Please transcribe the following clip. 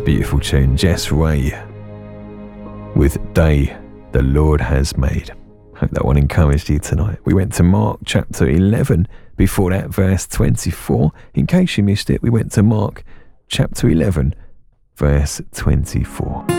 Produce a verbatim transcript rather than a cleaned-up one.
beautiful tune, Jess Ray with Day the Lord Has Made. Hope that one encouraged you tonight. We went to Mark chapter eleven, before that verse twenty-four. In case you missed it, we went to Mark chapter eleven, verse twenty-four.